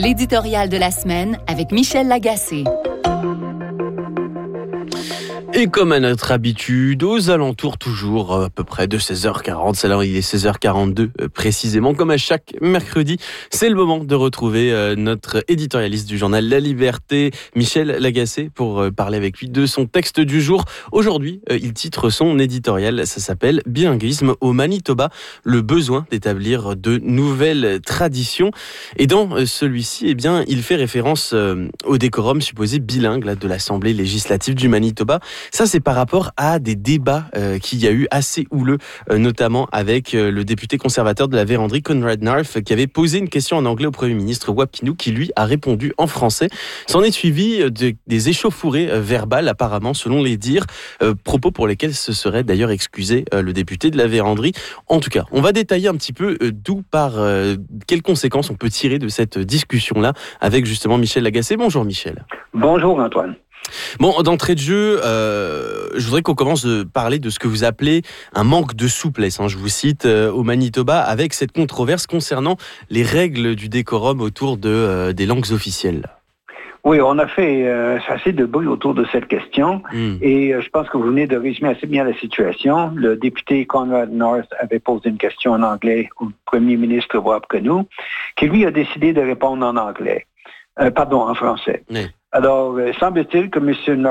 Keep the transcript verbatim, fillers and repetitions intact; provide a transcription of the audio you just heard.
L'éditorial de la semaine avec Michel Lagacé. Et comme à notre habitude, aux alentours toujours à peu près de seize heures quarante, c'est alors il est seize heures quarante-deux précisément, comme à chaque mercredi, c'est le moment de retrouver notre éditorialiste du journal La Liberté, Michel Lagacé, pour parler avec lui de son texte du jour. Aujourd'hui, il titre son éditorial, ça s'appelle « Bilinguisme au Manitoba, le besoin d'établir de nouvelles traditions ». Et dans celui-ci, eh bien, il fait référence au décorum supposé bilingue là, de l'Assemblée législative du Manitoba. Ça, c'est par rapport à des débats euh, qu'il y a eu assez houleux, euh, notamment avec euh, le député conservateur de la Vérandrie, Conrad Narf, qui avait posé une question en anglais au Premier ministre Wappinou, qui lui a répondu en français. S'en est suivi de, des échauffourées euh, verbales, apparemment, selon les dires, euh, propos pour lesquels se serait d'ailleurs excusé euh, le député de la Vérandrie. En tout cas, on va détailler un petit peu euh, d'où par euh, quelles conséquences on peut tirer de cette discussion-là avec justement Michel Lagacé. Bonjour Michel. Bonjour Antoine. Bon, d'entrée de jeu, euh, je voudrais qu'on commence de parler de ce que vous appelez un manque de souplesse, hein, je vous cite, euh, au Manitoba, avec cette controverse concernant les règles du décorum autour de, euh, des langues officielles. Oui, on a fait euh, assez de bruit autour de cette question mm. et euh, je pense que vous venez de résumer assez bien la situation. Le député Conrad North avait posé une question en anglais au premier ministre Wappinou, qui lui a décidé de répondre en anglais, euh, pardon, en français. Mm. Alors, euh, semble-t-il que M.